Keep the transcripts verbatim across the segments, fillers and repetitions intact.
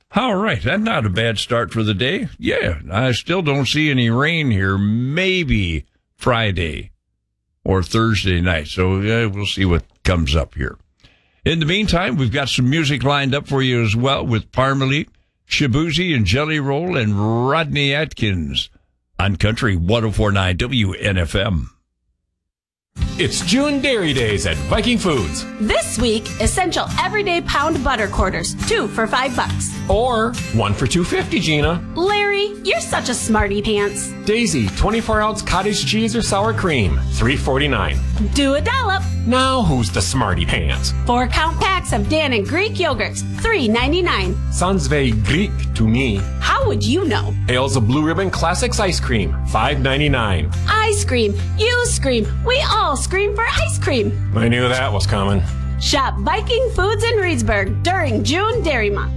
All right, that's not a bad start for the day. Yeah, I still don't see any rain here. Maybe Friday or Thursday night. So uh, we'll see what comes up here. In the meantime, we've got some music lined up for you as well with Parmalee, Shabuzi and Jelly Roll and Rodney Atkins on Country one oh four point nine W N F M. It's June Dairy Days at Viking Foods. This week, essential everyday pound butter quarters, two for five bucks. Or one for two fifty, Gina. Larry, you're such a smarty pants. Daisy, twenty-four ounce cottage cheese or sour cream, three forty-nine. Do a dollop. Now who's the smarty pants? Four count packs of Dan and Greek yogurts, three ninety-nine. Sounds very Greek to me. How would you know? Hails of Blue Ribbon Classics ice cream, five ninety-nine. Ice cream, you scream, we all scream for ice cream. I knew that was coming. Shop Viking Foods in Reedsburg during June Dairy Month.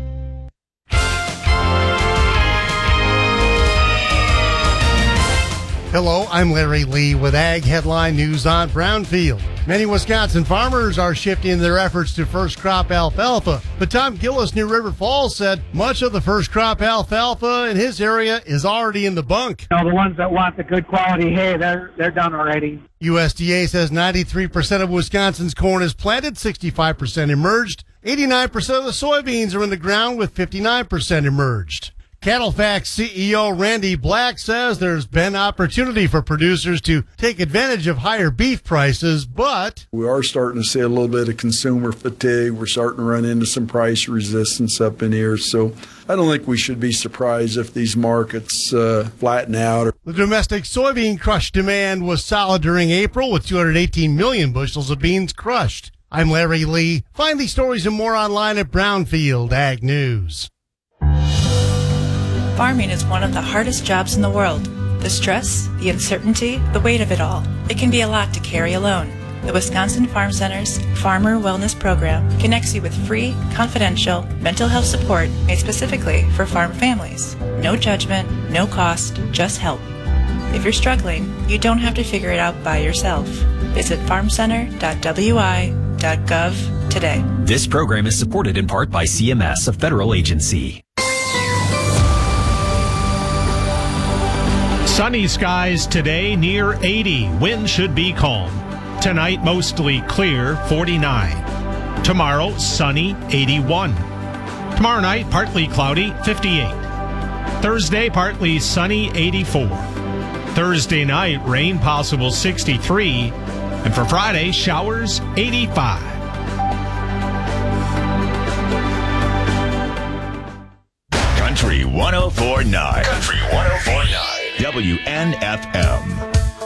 Hello, I'm Larry Lee with Ag Headline News on Brownfield. Many Wisconsin farmers are shifting their efforts to first crop alfalfa, but Tom Gillis near River Falls said much of the first crop alfalfa in his area is already in the bunk. You know, the ones that want the good quality hay, they're they're done already. U S D A says ninety-three percent of Wisconsin's corn is planted, sixty-five percent emerged, eighty-nine percent of the soybeans are in the ground with fifty-nine percent emerged. CattleFax C E O Randy Black says there's been opportunity for producers to take advantage of higher beef prices, but we are starting to see a little bit of consumer fatigue. We're starting to run into some price resistance up in here. So I don't think we should be surprised if these markets uh, flatten out. The domestic soybean crush demand was solid during April with two hundred eighteen million bushels of beans crushed. I'm Larry Lee. Find these stories and more online at Brownfield Ag News. Farming is one of the hardest jobs in the world. The stress, the uncertainty, the weight of it all. It can be a lot to carry alone. The Wisconsin Farm Center's Farmer Wellness Program connects you with free, confidential mental health support made specifically for farm families. No judgment, no cost, just help. If you're struggling, you don't have to figure it out by yourself. Visit farm center dot w i dot gov today. This program is supported in part by C M S, a federal agency. Sunny skies today, near eighty. Wind should be calm. Tonight, mostly clear, forty-nine. Tomorrow, sunny, eighty-one. Tomorrow night, partly cloudy, fifty-eight. Thursday, partly sunny, eighty-four. Thursday night, rain possible, sixty-three. And for Friday, showers, eighty-five. Country one oh four point nine. Country one oh four point nine. W N F M.